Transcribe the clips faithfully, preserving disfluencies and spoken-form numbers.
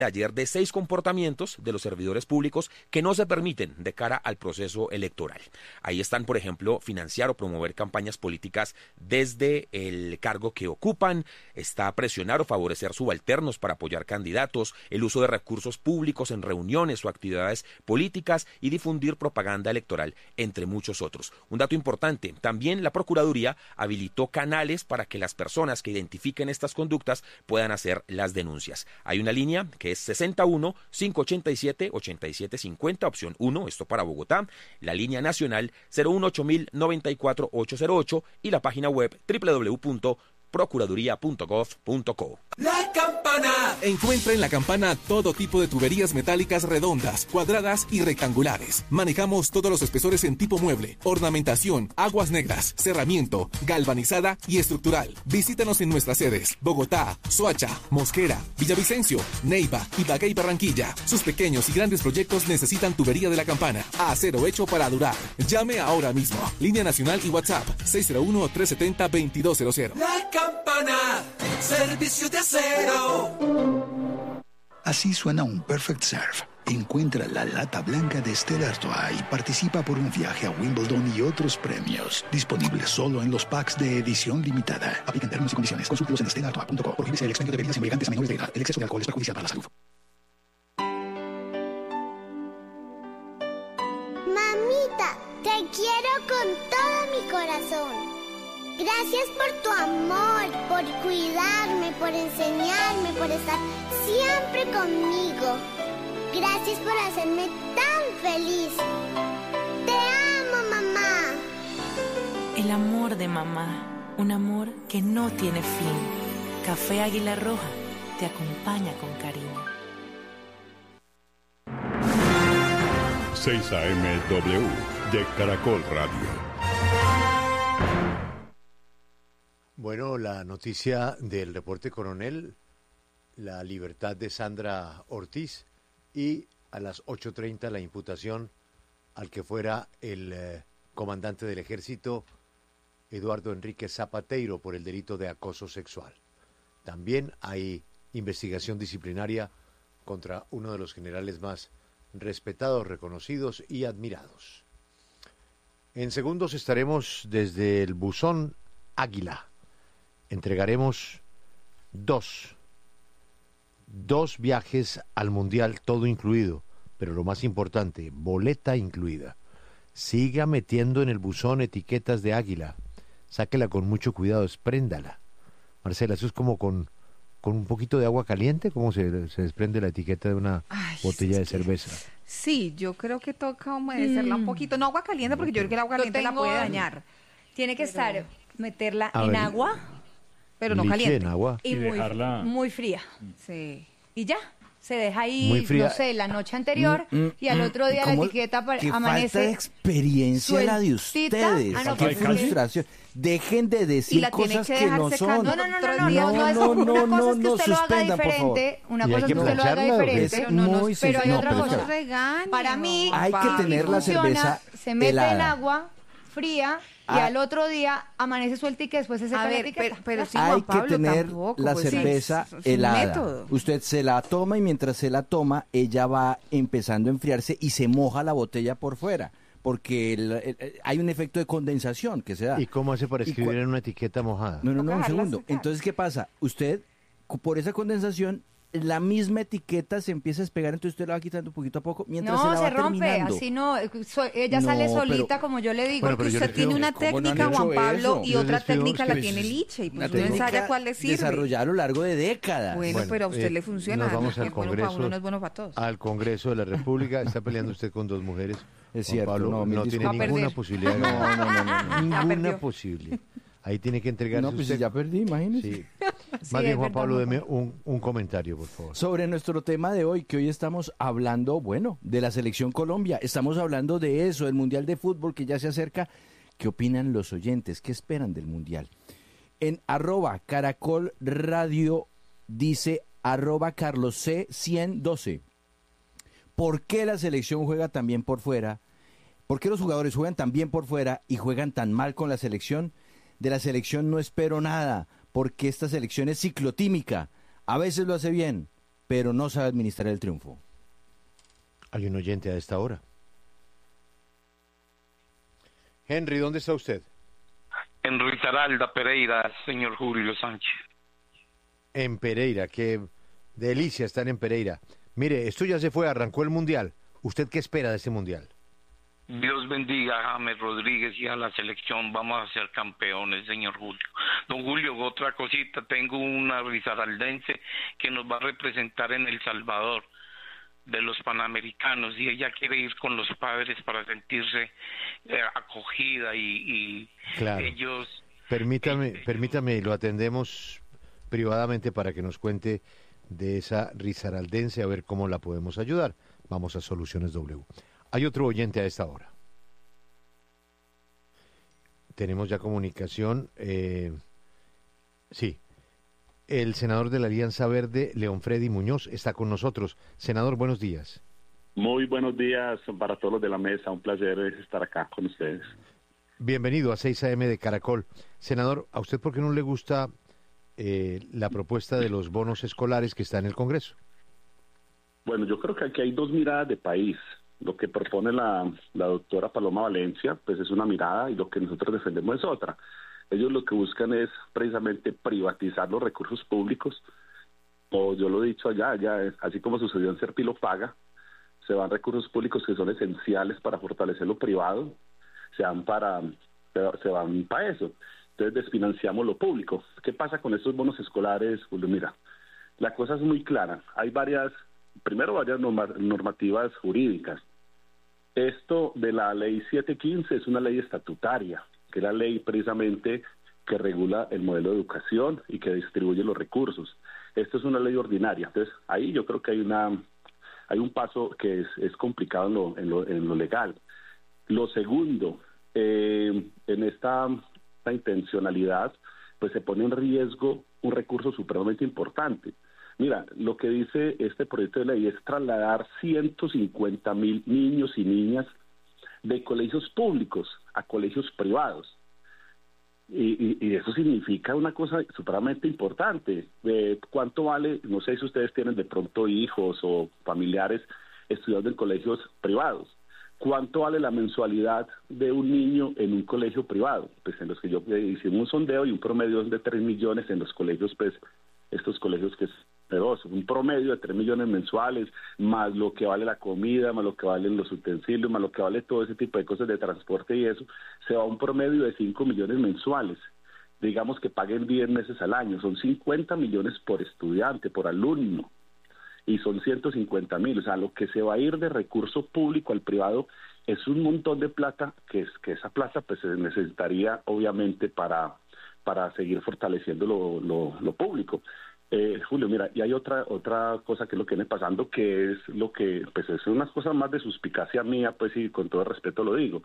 ayer de seis comportamientos de los servidores públicos que no se permiten de cara al proceso electoral. Ahí están, por ejemplo, financiar o promover campañas políticas desde el cargo que ocupan, está presionar o favorecer subalternos para apoyar candidatos, el uso de recursos públicos en reuniones o actividades políticas y difundir propaganda electoral, entre muchos otros. Un dato importante, también la Procuraduría habilitó canales para que las personas que identifiquen estas conductas puedan hacer las denuncias. Hay una línea que es sesenta y uno, cinco ochenta y siete, ochenta y siete cincuenta, opción uno, esto para Bogotá, la línea nacional cero uno ocho mil noventa y cuatro ochocientos ocho y la página web doble u doble u doble u punto procuraduría punto gov punto co. La Campana. Encuentra en La Campana todo tipo de tuberías metálicas redondas, cuadradas y rectangulares. Manejamos todos los espesores en tipo mueble, ornamentación, aguas negras, cerramiento, galvanizada y estructural. Visítanos en nuestras sedes: Bogotá, Soacha, Mosquera, Villavicencio, Neiva, Ibagué y Barranquilla. Sus pequeños y grandes proyectos necesitan tubería de La Campana. Acero hecho para durar. Llame ahora mismo. Línea nacional y WhatsApp seis cero uno, tres siete cero, dos dos cero cero. La Campana, servicio de acero. Así suena un Perfect Serve. Encuentra la lata blanca de Stella Artois y participa por un viaje a Wimbledon y otros premios. Disponible solo en los packs de edición limitada. Aplican términos y condiciones. Consúltelos en stella artois punto co. Prohíbese el expendio de bebidas embriagantes a menores de edad. El exceso de alcohol es perjudicial para la salud. Mamita, te quiero con todo mi corazón. Gracias por tu amor, por cuidarme, por enseñarme, por estar siempre conmigo. Gracias por hacerme tan feliz. Te amo, mamá. El amor de mamá, un amor que no tiene fin. Café Águila Roja te acompaña con cariño. seis A M W de Caracol Radio. Bueno, la noticia del reporte coronel, la libertad de Sandra Ortiz y a las ocho treinta la imputación al que fuera el eh, comandante del ejército Eduardo Enrique Zapateiro por el delito de acoso sexual. También hay investigación disciplinaria contra uno de los generales más respetados, reconocidos y admirados. En segundos estaremos desde el buzón Águila. Entregaremos dos, dos viajes al Mundial, todo incluido, pero lo más importante, boleta incluida. Siga metiendo en el buzón etiquetas de Águila, sáquela con mucho cuidado, despréndala. Marcela, eso es como con, con un poquito de agua caliente, ¿cómo se, se desprende la etiqueta de una Ay, botella de cerveza? Sí, yo creo que toca humedecerla mm. un poquito, no agua caliente, porque yo creo que el agua caliente tengo... la puede dañar. Tiene que pero... estar, meterla A en ver. agua... pero no Liche caliente. en agua. Y, Y muy, dejarla- muy fría. Sí. Y ya, se deja ahí, Muy fría. no sé, la noche anterior Mm, mm, y al otro día la ¿cómo? etiqueta pa- Qué amanece. falta de experiencia la de sueltita. ustedes. Ah, no, Qué pues, cali- frustración. Dejen de Y decir la tiene cosas que que dejar no secando. son. No, no, no, no, Tres no, días. no, no, es, No, una no, cosa no, es que no, usted lo haga suspendan, por favor. diferente, una Y hay cosa es que que usted lo haga plancharla, ¿o qué? diferente, Es muy pero hay sencillo. otra No, pero cosa. regañe, Para mí, Hay que Pablo. tener la funciona, cerveza se mete helada. en agua fría y Ah. al otro día amanece suelta y que después se seca A la ver, etiqueta. pero, pero sí, Hay Juan que Pablo, tener tampoco, la pues, sí, cerveza es- es un helada. método. Usted se la toma y mientras se la toma, ella va empezando a enfriarse y se moja la botella por fuera, porque el- el- el- hay un efecto de condensación que se da. ¿Y cómo hace para ¿Y escribir cua- en una etiqueta mojada? No, no, no, un Toca dejarla segundo. secar. Entonces, ¿qué pasa? Usted, cu- por esa condensación, la misma etiqueta se empieza a despegar, entonces usted la va quitando poquito a poco mientras se No, la se va rompe, terminando. así no, eh, so- ella No, sale solita, pero- como yo le digo. Bueno, pero Porque yo usted les tiene pido- una ¿Cómo no han técnica, hecho Juan Pablo, eso? y Yo otra les pido técnica la que- tiene Liche, y Una pues uno ensaya técnica cuál le sirve. desarrollada a lo largo de décadas. Bueno, Bueno, pero a usted eh, le funciona. nos vamos Es al bueno para Congreso. uno, no es bueno para todos. Al Congreso de la República, está peleando usted con dos mujeres. Es Juan cierto, Pablo no, no, mil tiene disculpas. Va a ninguna perder. posibilidad de No, ganar. no, no, no, no. Ya Ninguna perdió. posible. Ahí tiene que entregarse No, pues usted. si ya perdí, imagínese. Sí. Sí, Más bien, es Juan verdad, Pablo, Juan deme un, un comentario, por favor. Sobre nuestro tema de hoy, que hoy estamos hablando, bueno, de la selección Colombia. Estamos hablando de eso, del Mundial de Fútbol que ya se acerca. ¿Qué opinan los oyentes? ¿Qué esperan del Mundial? En arroba Caracol Radio dice arroba Carlos C ciento doce. ¿Por qué la selección juega tan bien por fuera? ¿Por qué los jugadores juegan tan bien por fuera y juegan tan mal con la selección? De la selección no espero nada, porque esta selección es ciclotímica. A veces lo hace bien, pero no sabe administrar el triunfo. Hay un oyente a esta hora. Henry, ¿dónde está usted? En Risaralda, Pereira, señor Julio Sánchez. En Pereira, qué delicia estar en Pereira. Mire, esto ya se fue, arrancó el Mundial. ¿Usted qué espera de este Mundial? Dios bendiga a James Rodríguez y a la selección. Vamos a ser campeones, señor Julio. Don Julio, otra cosita. Tengo una risaraldense que nos va a representar en El Salvador de los Panamericanos y ella quiere ir con los padres para sentirse eh, acogida y, y claro. ellos... Permítame, eh, permítame, lo atendemos privadamente para que nos cuente de esa risaraldense, a ver cómo la podemos ayudar. Vamos a Soluciones W. Hay otro oyente a esta hora. Tenemos ya comunicación. Eh, sí. El senador de la Alianza Verde, León Freddy Muñoz, está con nosotros. Senador, buenos días. Muy buenos días para todos los de la mesa. Un placer estar acá con ustedes. Bienvenido a seis a eme de Caracol. Senador, ¿a usted por qué no le gusta eh, la propuesta de los bonos escolares que está en el Congreso? Bueno, yo creo que aquí hay dos miradas de país. Lo que propone la, la doctora Paloma Valencia, pues es una mirada y lo que nosotros defendemos es otra. Ellos lo que buscan es precisamente privatizar los recursos públicos, o yo lo he dicho allá, ya así como sucedió en Serpilo Paga, se van recursos públicos que son esenciales para fortalecer lo privado, se van para, se van para eso. Entonces desfinanciamos lo público. ¿Qué pasa con estos bonos escolares, Julio? Mira, la cosa es muy clara. Hay varias, primero varias normativas jurídicas. Esto de la ley siete quince es una ley estatutaria, que es la ley precisamente que regula el modelo de educación y que distribuye los recursos. Esto es una ley ordinaria. Entonces, ahí yo creo que hay una hay un paso que es, es complicado en lo, en, lo, en lo legal. Lo segundo, eh, en esta, esta intencionalidad, pues se pone en riesgo un recurso supremamente importante. Mira, lo que dice este proyecto de ley es trasladar ciento cincuenta mil niños y niñas de colegios públicos a colegios privados. Y, y, y eso significa una cosa supremamente importante. Eh, ¿Cuánto vale? No sé si ustedes tienen de pronto hijos o familiares estudiando en colegios privados. ¿Cuánto vale la mensualidad de un niño en un colegio privado? Pues en los que yo eh, hicimos un sondeo y un promedio es de tres millones en los colegios, pues estos colegios que es feroz, un promedio de tres millones mensuales, más lo que vale la comida, más lo que valen los utensilios, más lo que vale todo ese tipo de cosas de transporte y eso, se va a un promedio de cinco millones mensuales. Digamos que paguen diez meses al año, son cincuenta millones por estudiante, por alumno, y son ciento cincuenta mil, o sea, lo que se va a ir de recurso público al privado es un montón de plata, que es que esa plata pues se necesitaría obviamente para, para seguir fortaleciendo lo, lo, lo público. Eh, Julio, mira, y hay otra otra cosa que es lo que viene pasando, que es lo que, pues es unas cosas más de suspicacia mía, pues y con todo respeto lo digo.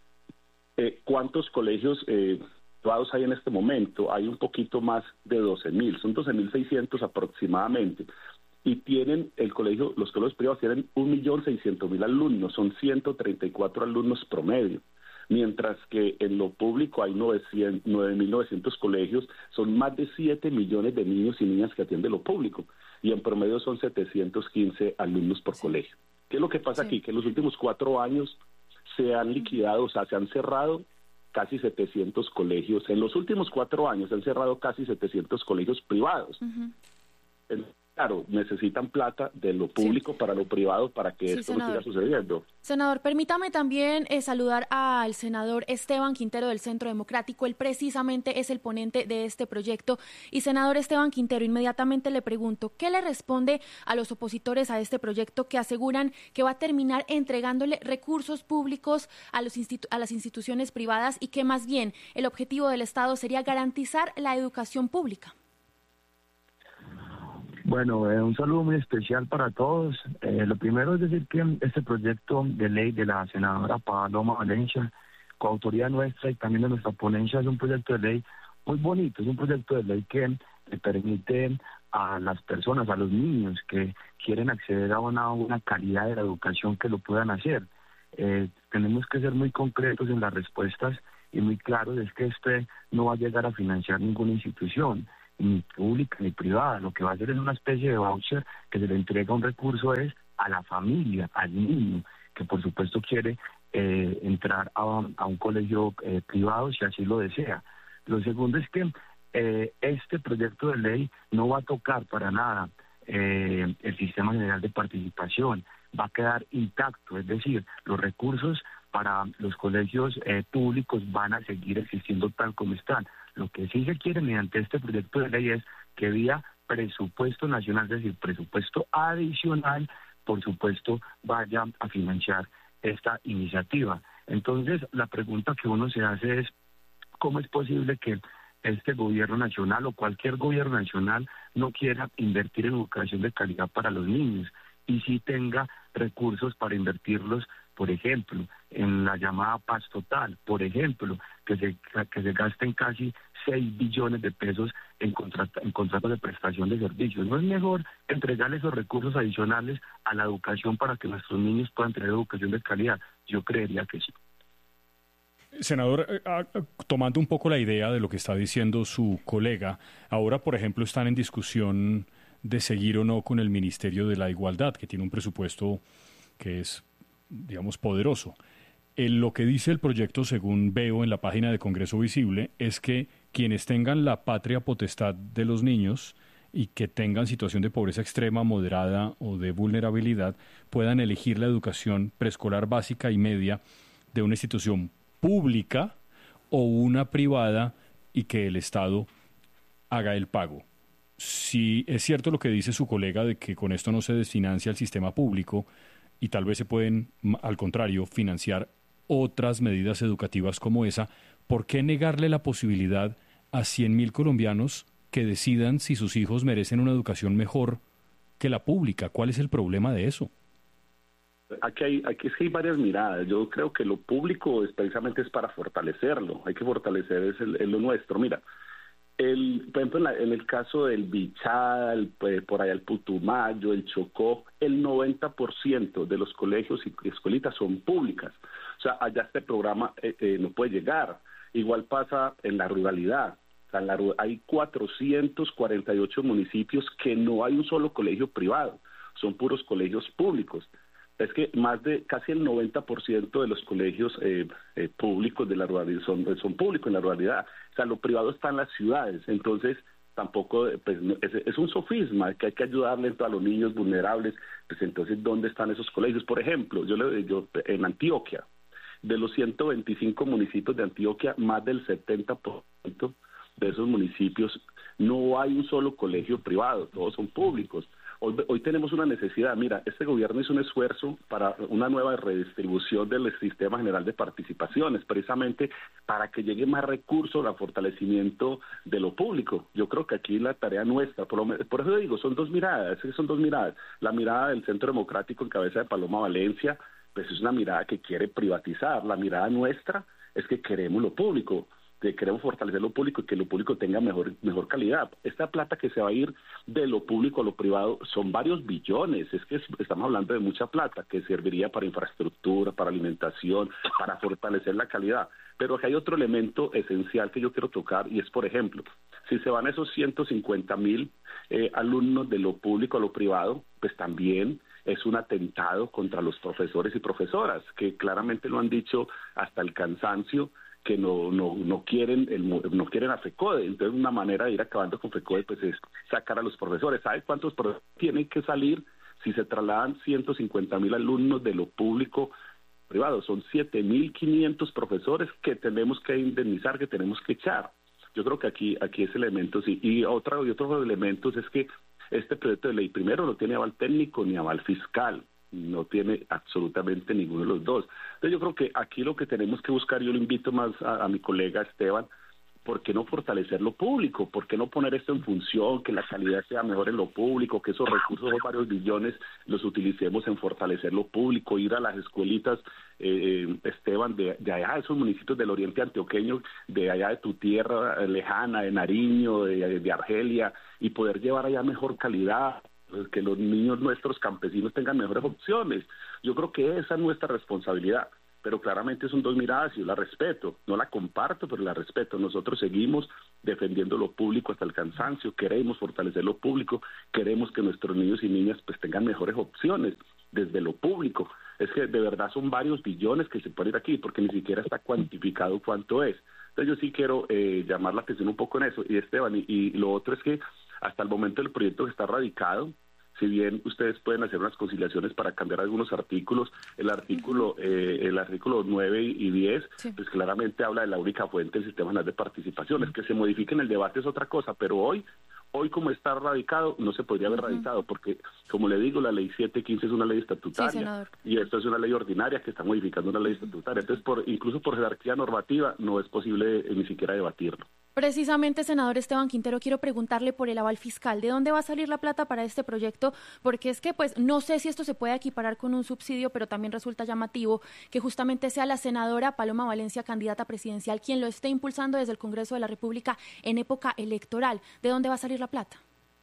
Eh, ¿Cuántos colegios eh, privados hay en este momento? Hay un poquito más de doce mil, son doce mil seiscientos aproximadamente. Y tienen, el colegio, los colegios privados tienen un millón seiscientos mil alumnos, son ciento treinta y cuatro alumnos promedio. Mientras que en lo público hay nueve mil novecientos colegios, son más de siete millones de niños y niñas que atiende lo público, y en promedio son setecientos quince alumnos por colegio. ¿Qué es lo que pasa sí. aquí? Que en los últimos cuatro años se han liquidado, o sea, se han cerrado casi setecientos colegios. En los últimos cuatro años se han cerrado casi setecientos colegios privados. Uh-huh. En, Claro, necesitan plata de lo público sí. para lo privado para que sí, esto senador. no siga sucediendo. Senador, permítame también eh, saludar al senador Esteban Quintero del Centro Democrático. Él precisamente es el ponente de este proyecto. Y senador Esteban Quintero, inmediatamente le pregunto, ¿qué le responde a los opositores a este proyecto que aseguran que va a terminar entregándole recursos públicos a, los institu- a las instituciones privadas y que más bien el objetivo del Estado sería garantizar la educación pública? Bueno, eh, un saludo muy especial para todos. Eh, lo primero es decir que este proyecto de ley de la senadora Paloma Valencia, coautoría nuestra y también de nuestra ponencia, es un proyecto de ley muy bonito, es un proyecto de ley que le permite a las personas, a los niños que quieren acceder a una, una calidad de la educación que lo puedan hacer. Eh, tenemos que ser muy concretos en las respuestas y muy claros, es que este no va a llegar a financiar ninguna institución. ni pública ni privada. Lo que va a hacer es una especie de voucher que se le entrega un recurso es a la familia, al niño, que por supuesto quiere eh, entrar a, a un colegio eh, privado si así lo desea. Lo segundo es que eh, este proyecto de ley no va a tocar para nada eh, el sistema general de participación, va a quedar intacto, es decir, los recursos para los colegios eh, públicos van a seguir existiendo tal como están. Lo que sí se quiere mediante este proyecto de ley es que vía presupuesto nacional, es decir, presupuesto adicional, por supuesto, vaya a financiar esta iniciativa. Entonces, la pregunta que uno se hace es, ¿cómo es posible que este gobierno nacional o cualquier gobierno nacional no quiera invertir en educación de calidad para los niños y sí tenga recursos para invertirlos, por ejemplo, en la llamada paz total, por ejemplo, que se, que se gasten casi seis billones de pesos en, contrat, en contratos de prestación de servicios? ¿No es mejor entregarle esos recursos adicionales a la educación para que nuestros niños puedan tener educación de calidad? Yo creería que sí. Senador, eh, tomando un poco la idea de lo que está diciendo su colega, ahora, por ejemplo, están en discusión de seguir o no con el Ministerio de la Igualdad, que tiene un presupuesto que es, digamos, poderoso. Eh, lo que dice el proyecto, según veo en la página de Congreso Visible, es que quienes tengan la patria potestad de los niños y que tengan situación de pobreza extrema, moderada o de vulnerabilidad, puedan elegir la educación preescolar básica y media de una institución pública o una privada y que el Estado haga el pago. Si es cierto lo que dice su colega de que con esto no se desfinancia el sistema público y tal vez se pueden, al contrario, financiar otras medidas educativas como esa, ¿por qué negarle la posibilidad a cien mil colombianos que decidan si sus hijos merecen una educación mejor que la pública? ¿Cuál es el problema de eso? Aquí hay, aquí hay varias miradas. Yo creo que lo público es precisamente es para fortalecerlo. Hay que fortalecer es el, el lo nuestro. Mira, el, por ejemplo, en, la, en el caso del Bichada, el, por allá el Putumayo, el Chocó, el noventa por ciento de los colegios y escuelitas son públicas. O sea, allá este programa eh, eh, no puede llegar. Igual pasa en la ruralidad. O sea, en la, hay cuatrocientos cuarenta y ocho municipios que no hay un solo colegio privado. Son puros colegios públicos. Es que más de casi el noventa por ciento de los colegios eh, eh, públicos de la ruralidad son, son públicos en la ruralidad. O sea, lo privado está en las ciudades. Entonces, tampoco, pues, es, es un sofisma que hay que ayudarle a los niños vulnerables. Pues entonces, ¿dónde están esos colegios? Por ejemplo, yo, le, yo en Antioquia, de los ciento veinticinco municipios de Antioquia, más del setenta por ciento de esos municipios no hay un solo colegio privado, todos son públicos. Hoy, hoy tenemos una necesidad. Mira, este gobierno hizo un esfuerzo para una nueva redistribución del sistema general de participaciones, precisamente para que llegue más recursos al fortalecimiento de lo público. Yo creo que aquí la tarea nuestra, por, lo, por eso digo, son dos miradas, son dos miradas. La mirada del Centro Democrático en cabeza de Paloma Valencia, pues es una mirada que quiere privatizar. La mirada nuestra es que queremos lo público, que queremos fortalecer lo público y que lo público tenga mejor mejor calidad. Esta plata que se va a ir de lo público a lo privado son varios billones, es que estamos hablando de mucha plata que serviría para infraestructura, para alimentación, para fortalecer la calidad. Pero aquí hay otro elemento esencial que yo quiero tocar y es, por ejemplo, si se van esos ciento cincuenta mil eh, alumnos de lo público a lo privado, pues también es un atentado contra los profesores y profesoras, que claramente lo han dicho hasta el cansancio, que no no no quieren el, no quieren a FECODE. Entonces, una manera de ir acabando con FECODE pues es sacar a los profesores. ¿Sabe cuántos profesores tienen que salir si se trasladan ciento cincuenta mil alumnos de lo público privado? Son siete mil quinientos profesores que tenemos que indemnizar, que tenemos que echar. Yo creo que aquí aquí ese elemento sí. Y otra y otros elementos es que este proyecto de ley primero no tiene aval técnico ni aval fiscal. No tiene absolutamente ninguno de los dos. Entonces yo creo que aquí lo que tenemos que buscar, yo lo invito más a, a mi colega Esteban, ¿por qué no fortalecer lo público? ¿Por qué no poner esto en función, que la calidad sea mejor en lo público, que esos recursos de varios billones los utilicemos en fortalecer lo público, ir a las escuelitas, eh, Esteban, de, de allá, de esos municipios del oriente antioqueño, de allá de tu tierra eh, lejana, de Nariño, de, de Argelia, y poder llevar allá mejor calidad, que los niños nuestros campesinos tengan mejores opciones? Yo creo que esa es nuestra responsabilidad, pero claramente son dos miradas y yo la respeto, no la comparto, pero la respeto. Nosotros seguimos defendiendo lo público hasta el cansancio, queremos fortalecer lo público, queremos que nuestros niños y niñas pues tengan mejores opciones desde lo público. Es que de verdad son varios billones que se pueden ir aquí, porque ni siquiera está cuantificado cuánto es. Entonces yo sí quiero eh, llamar la atención un poco en eso. Y Esteban, y, y lo otro es que hasta el momento el proyecto está radicado. Si bien ustedes pueden hacer unas conciliaciones para cambiar algunos artículos, el artículo eh, el artículo nueve y diez, sí. pues claramente habla de la única fuente del Sistema Nacional de Participaciones. Que se modifique en el debate es otra cosa, pero hoy hoy como está radicado, no se podría haber uh-huh. radicado, porque, como le digo, la ley setecientos quince es una ley estatutaria, sí, y esto es una ley ordinaria que está modificando una ley estatutaria. Entonces, por incluso por jerarquía normativa, no es posible eh, ni siquiera debatirlo. Precisamente, senador Esteban Quintero, quiero preguntarle por el aval fiscal. ¿De dónde va a salir la plata para este proyecto? Porque es que, pues, no sé si esto se puede equiparar con un subsidio, pero también resulta llamativo que justamente sea la senadora Paloma Valencia, candidata presidencial, quien lo esté impulsando desde el Congreso de la República en época electoral. ¿De dónde va a salir la plata?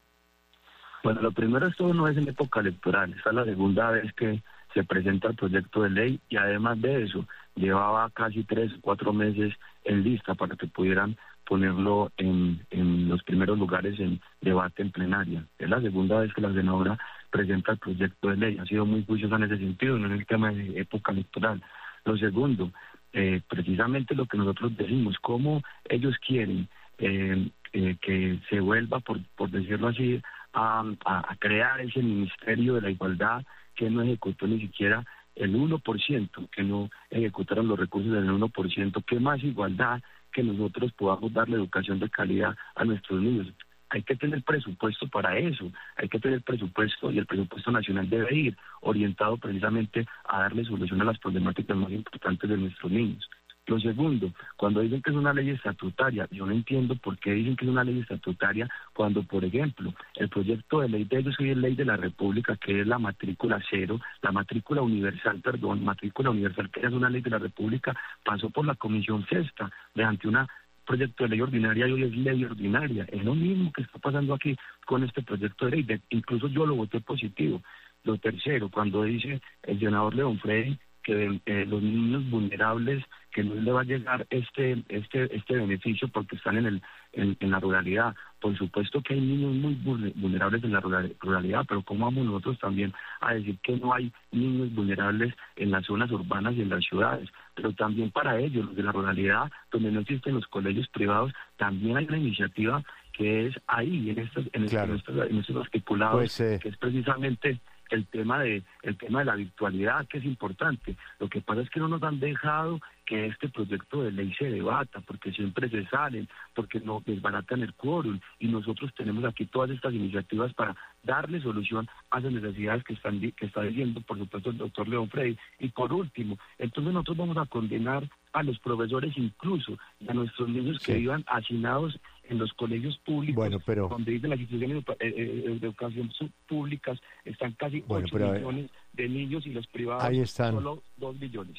Bueno, lo primero, esto no es en época electoral. Esta es la segunda vez que se presenta el proyecto de ley y además de eso, llevaba casi tres o cuatro meses en lista para que pudieran ponerlo en, en los primeros lugares en debate en plenaria. Es la segunda vez que la senadora presenta el proyecto de ley. Ha sido muy juiciosa en ese sentido, no en el tema de época electoral. Lo segundo, eh, precisamente lo que nosotros decimos, cómo ellos quieren eh, eh, que se vuelva, por, por decirlo así, a, a, a crear ese Ministerio de la Igualdad que no ejecutó ni siquiera el uno por ciento, que no ejecutaron los recursos del uno por ciento. ¿Qué más igualdad que nosotros podamos darle educación de calidad a nuestros niños? Hay que tener presupuesto para eso, hay que tener presupuesto, y el presupuesto nacional debe ir orientado precisamente a darle solución a las problemáticas más importantes de nuestros niños. Lo segundo, cuando dicen que es una ley estatutaria, yo no entiendo por qué dicen que es una ley estatutaria cuando, por ejemplo, el proyecto de ley de ellos hoy es ley de la República, que es la matrícula cero, la matrícula universal, perdón, matrícula universal, que es una ley de la República, pasó por la Comisión Sexta, mediante una proyecto de ley ordinaria y hoy es ley ordinaria. Es lo mismo que está pasando aquí con este proyecto de ley, de, incluso yo lo voté positivo. Lo tercero, cuando dice el senador León Freddy que eh, los niños vulnerables, que no les va a llegar este este este beneficio porque están en el en, en la ruralidad. Por supuesto que hay niños muy vulnerables en la ruralidad, pero ¿cómo vamos nosotros también a decir que no hay niños vulnerables en las zonas urbanas y en las ciudades? Pero también para ellos, los de la ruralidad, donde no existen los colegios privados, también hay una iniciativa que es ahí, en estos, en, claro. estos, en estos articulados, pues, eh... que es precisamente el tema de el tema de la virtualidad, que es importante. Lo que pasa es que no nos han dejado que este proyecto de ley se debata, porque siempre se salen, porque no desbaratan el quórum, y nosotros tenemos aquí todas estas iniciativas para darle solución a esas necesidades que están que está diciendo, por supuesto, el doctor León Freddy. Y por último, entonces nosotros vamos a condenar a los profesores incluso, y a nuestros niños sí. que vivan hacinados en los colegios públicos, bueno, pero, donde dicen las instituciones de, eh, de educación públicas están casi bueno, ocho millones de niños, y los privados ahí están solo dos millones.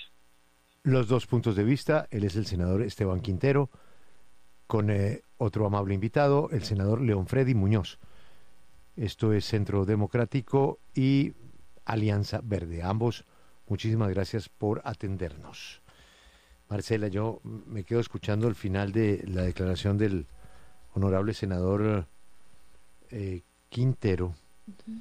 Los dos puntos de vista. Él es el senador Esteban Quintero, con eh, otro amable invitado, el senador León Freddy Muñoz. Esto es Centro Democrático y Alianza Verde. Ambos, muchísimas gracias por atendernos. Marcela, yo me quedo escuchando el final de la declaración del honorable senador eh, Quintero. Uh-huh.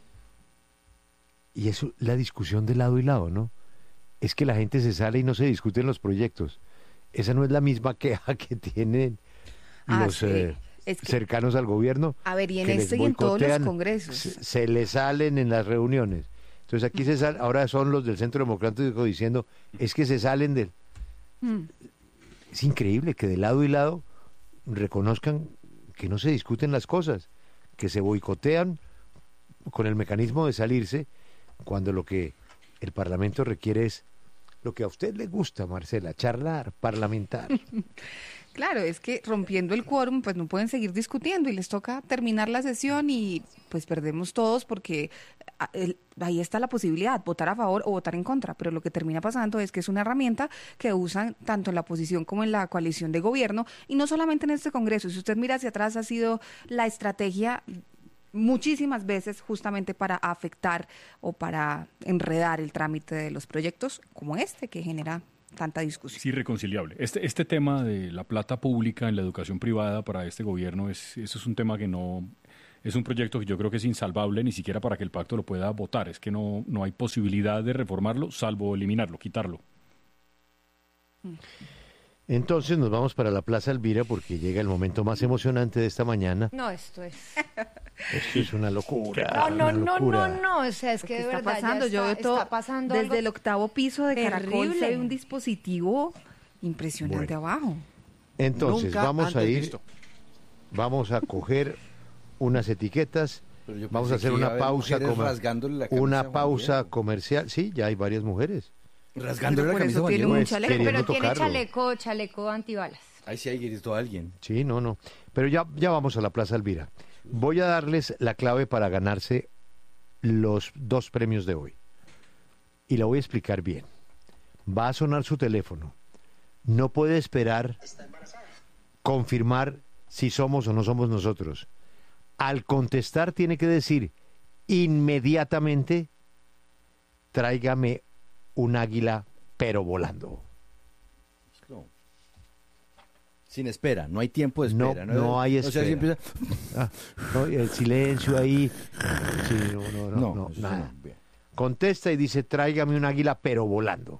Y eso, la discusión de lado y lado, ¿no? Es que la gente se sale y no se discuten los proyectos. Esa no es la misma queja que tienen ah, los sí. eh, es que, cercanos al gobierno. A ver, y en este y en todos los congresos. Se, se les salen en las reuniones. Entonces aquí uh-huh. se sal, ahora son los del Centro Democrático diciendo, es que se salen del... Uh-huh. Es increíble que de lado y lado reconozcan que no se discuten las cosas, que se boicotean con el mecanismo de salirse, cuando lo que el Parlamento requiere es lo que a usted le gusta, Marcela, charlar, parlamentar. Claro, es que rompiendo el quórum, pues no pueden seguir discutiendo y les toca terminar la sesión y pues perdemos todos porque el, ahí está la posibilidad, votar a favor o votar en contra, pero lo que termina pasando es que es una herramienta que usan tanto en la oposición como en la coalición de gobierno, y no solamente en este Congreso. Si usted mira hacia atrás, ha sido la estrategia muchísimas veces justamente para afectar o para enredar el trámite de los proyectos como este, que genera tanta discusión. Es irreconciliable. Este, este tema de la plata pública en la educación privada para este gobierno, es, eso es un tema que no... Es un proyecto que yo creo que es insalvable ni siquiera para que el pacto lo pueda votar. Es que no, no hay posibilidad de reformarlo, salvo eliminarlo, quitarlo. Entonces nos vamos para la Plaza Elvira porque llega el momento más emocionante de esta mañana. No, esto es... Esto es una locura. No, no, una no, locura. no, no, o sea, es que ¿Qué de está verdad pasando? ya Yo está, veo todo está pasando desde algo el octavo piso de Caracol, terrible. se ve un dispositivo impresionante Bueno. abajo. Entonces Nunca vamos a antes ir, visto. vamos a coger unas etiquetas, Pero yo vamos a pensé hacer que iba a una haber pausa, mujeres comer- rasgándole la camisa a una Juan pausa Diego. comercial. Sí, ya hay varias mujeres. Rasgándole Pero la por camisa eso a Juan tiene Diego. un chaleco. Pero queriendo tiene tocarlo. chaleco, chaleco antibalas. Ahí sí hay gritó a alguien. Sí, no, no. Pero ya, ya vamos a la Plaza Elvira. Voy a darles la clave para ganarse los dos premios de hoy. Y la voy a explicar bien. Va a sonar su teléfono. No puede esperar confirmar si somos o no somos nosotros. Al contestar tiene que decir inmediatamente, tráigame un águila pero volando. Sin espera, no hay tiempo de No, espera. no hay O sea, si espera. empieza... Ah, no, el silencio ahí. Sí, no, no, no, No, no, eso nada. no, bien. Contesta y dice, tráigame un águila, pero volando.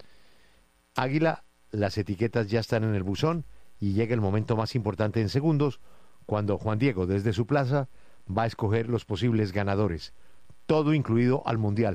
Águila, las etiquetas ya están en el buzón y llega el momento más importante en segundos, cuando Juan Diego, desde su plaza, va a escoger los posibles ganadores. Todo incluido al Mundial.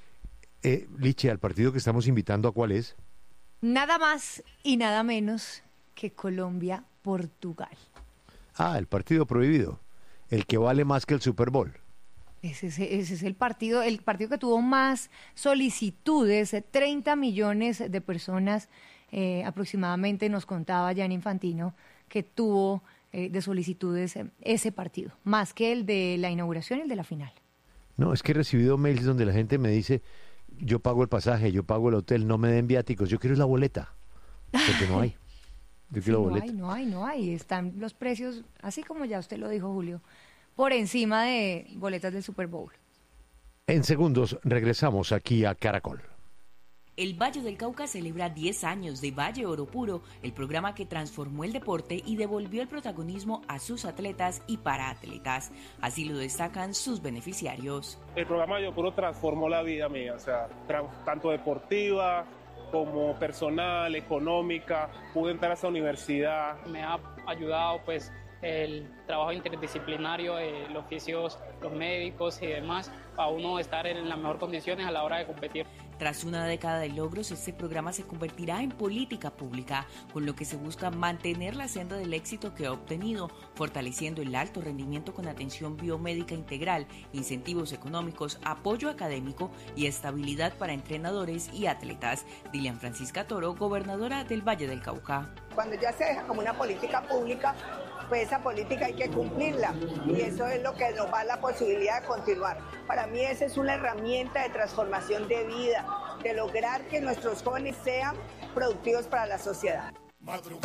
Eh, Liche, al partido que estamos invitando, ¿a cuál es? Nada más y nada menos que Colombia-Portugal. Ah, el partido prohibido. El que vale más que el Super Bowl. Ese, es- ese es el partido, el partido que tuvo más solicitudes, eh, treinta millones de personas eh, aproximadamente, nos contaba Gianni Infantino, que tuvo eh, de solicitudes eh, ese partido, más que el de la inauguración y el de la final. No, es que he recibido mails donde la gente me dice, yo pago el pasaje, yo pago el hotel, no me den viáticos, yo quiero la boleta, porque no hay. Yo Sí, quiero la no boleta. hay, no hay, no hay. Están los precios, así como ya usted lo dijo, Julio, por encima de boletas del Super Bowl. En segundos regresamos aquí a Caracol. El Valle del Cauca celebra diez años de Valle Oro Puro, el programa que transformó el deporte y devolvió el protagonismo a sus atletas y paraatletas. Así lo destacan sus beneficiarios. El programa Yo Puro transformó la vida mía, o sea, tra- tanto deportiva como personal, económica. Pude entrar a esa universidad. Me ha ayudado pues el trabajo interdisciplinario, eh, los oficios, los médicos y demás, para uno estar en las mejores condiciones a la hora de competir. Tras una década de logros, este programa se convertirá en política pública, con lo que se busca mantener la senda del éxito que ha obtenido, fortaleciendo el alto rendimiento con atención biomédica integral, incentivos económicos, apoyo académico y estabilidad para entrenadores y atletas. Dilian Francisca Toro, gobernadora del Valle del Cauca. Cuando ya se deja como una política pública, pues esa política hay que cumplirla y eso es lo que nos da la posibilidad de continuar. Para mí esa es una herramienta de transformación de vida, de lograr que nuestros jóvenes sean productivos para la sociedad.